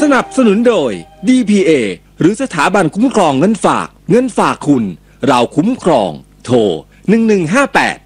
นับสนุนโดย DPA หรือสถาบันคุ้มครองเงินฝากคุณเราคุ้มครองโทร1158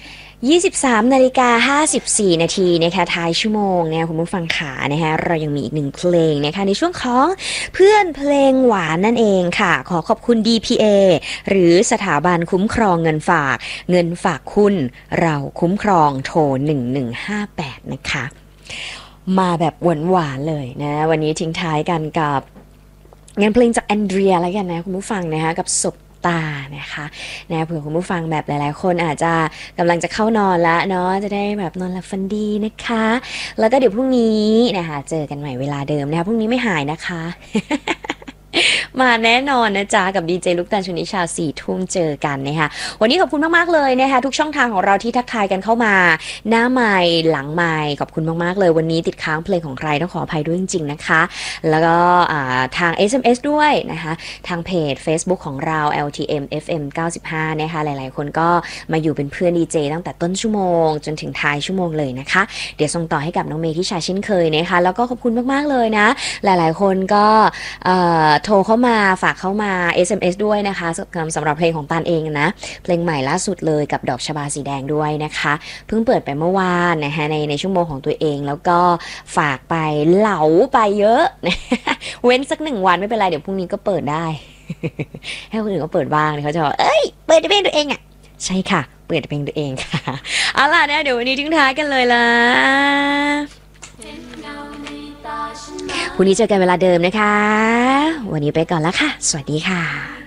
23:54 นาทีนะคะท้ายชั่วโมงเนี่ยคุณผู้ฟังขานะคะเรายังมีอีกหนึ่งเพลงนะคะในช่วงของเพื่อนเพลงหวานนั่นเองค่ะขอขอบคุณ DPA หรือสถาบันคุ้มครองเงินฝากคุณเราคุ้มครองโทร1158นะคะมาแบบหวานๆเลยนะวันนี้ทิ้งท้ายกันกับงานเพลงจากแอนเดรียแล้วกันนะคุณผู้ฟังนะคะกับศพตานะคะเผื่อคุณผู้ฟังแบบหลายๆคนอาจจะกำลังจะเข้านอนแล้วเนาะจะได้แบบนอนหลับฝันดีนะคะแล้วก็เดี๋ยวพรุ่งนี้นะคะเจอกันใหม่เวลาเดิมนะคะพรุ่งนี้ไม่หายนะคะ มาแน่นอนนะจ๊ะกับดีเจลูกตาลชุนิชา4 ทุ่มเจอกันนะคะวันนี้ขอบคุณมากๆเลยนะคะทุกช่องทางของเราที่ทักทายกันเข้ามาหน้าไมค์หลังไมค์ขอบคุณมากๆเลยวันนี้ติดค้างเพลงของใครต้องขออภัยด้วยจริงๆนะคะแล้วก็ทาง SMS ด้วยนะคะทางเพจ Facebook ของเรา LTM FM 95นะคะหลายๆคนก็มาอยู่เป็นเพื่อนดีเจตั้งแต่ต้นชั่วโมงจนถึงท้ายชั่วโมงเลยนะคะเดี๋ยวส่งต่อให้กับน้องเมย์ที่ชาเช่นเคยนะคะแล้วก็ขอบคุณมากๆเลยนะหลายๆคนก็โทรเข้ามาฝากเข้ามา SMS ด้วยนะคะสำหรับเพลงของตาลเองนะเพลงใหม่ล่าสุดเลยกับดอกชบาสีแดงด้วยนะคะเพิ่งเปิดไปเมื่อวานนะคะในชั่วโมงของตัวเองแล้วก็ฝากไปเหลาไปเยอะ เว้นสัก1 วันไม่เป็นไรเดี๋ยวพรุ่งนี้ก็เปิดได้ ให้คนอื่นก็เปิดบ้างเขาจะบอกเอ้ยเปิดเพลงตัวเองอ่ะใช่ค่ะเปิดเพลงตัวเองค่ะเอาล่ะนะเดี๋ยววันนี้ทิ้งท้ายกันเลยล่ะพรุ่งนี้เจอกันเวลาเดิมนะคะวันนี้ไปก่อนแล้วค่ะสวัสดีค่ะ